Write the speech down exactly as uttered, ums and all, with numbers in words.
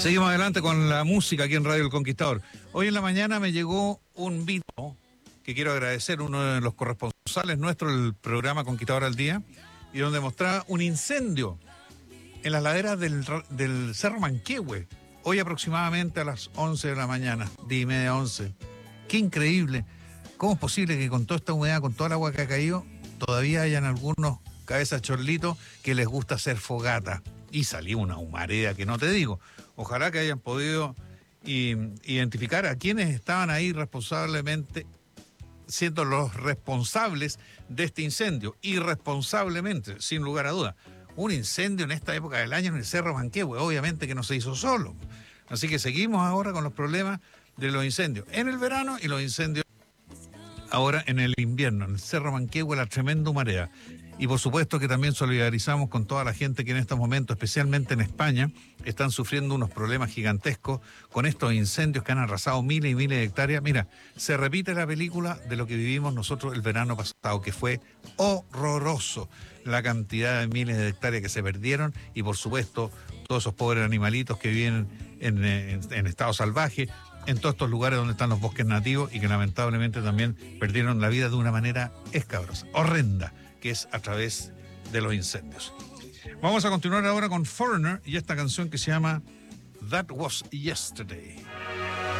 Seguimos adelante con la música aquí en Radio El Conquistador. Hoy en la mañana me llegó un video que quiero agradecer, uno de los corresponsales nuestros del programa Conquistador al Día, y donde mostraba un incendio en las laderas del, del Cerro Manquehue, hoy aproximadamente a las once de la mañana, diez y media, once. Qué increíble. ¿Cómo es posible que con toda esta humedad, con toda el agua que ha caído, todavía hayan algunos cabezas chorlitos que les gusta hacer fogata? Y salió una humareda que no te digo. Ojalá que hayan podido y, identificar a quienes estaban ahí responsablemente, siendo los responsables de este incendio. Irresponsablemente, sin lugar a duda. Un incendio en esta época del año en el Cerro Manquehue, obviamente que no se hizo solo. Así que seguimos ahora con los problemas de los incendios en el verano y los incendios ahora en el invierno. En el Cerro Manquehue, la tremenda humareda. Y por supuesto que también solidarizamos con toda la gente que en estos momentos, especialmente en España, están sufriendo unos problemas gigantescos con estos incendios que han arrasado miles y miles de hectáreas. Mira, se repite la película de lo que vivimos nosotros el verano pasado, que fue horroroso. La cantidad de miles de hectáreas que se perdieron y por supuesto todos esos pobres animalitos que viven en, en, en estado salvaje, en todos estos lugares donde están los bosques nativos y que lamentablemente también perdieron la vida de una manera escabrosa, horrenda, que es a través de los incendios. Vamos a continuar ahora con Foreigner y esta canción que se llama That Was Yesterday.